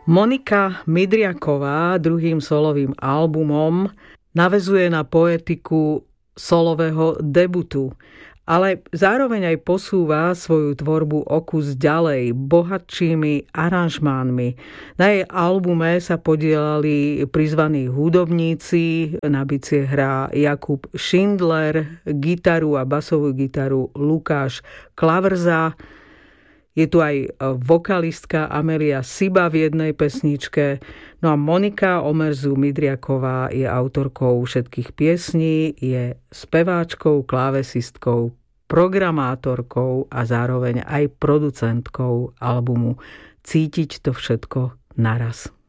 Monika Midriaková druhým solovým albumom naväzuje na poetiku solového debutu, ale zároveň aj posúva svoju tvorbu o kus ďalej bohatšími aranžmánmi. Na jej albume sa podielali prizvaní hudobníci, na bicie hrá Jakub Šindler, gitaru a basovú gitaru Lukáš Klavrza. Je tu aj vokalistka Amelia Siba v jednej pesničke. No a Monika Omerzu Midriaková je autorkou všetkých piesní, je speváčkou, klávesistkou, programátorkou a zároveň aj producentkou albumu Cítiť to všetko naraz.